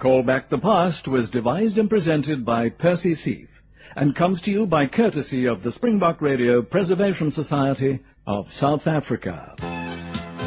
Call Back the Past was devised and presented by Percy Seath and comes to you by courtesy of the Springbok Radio Preservation Society of South Africa.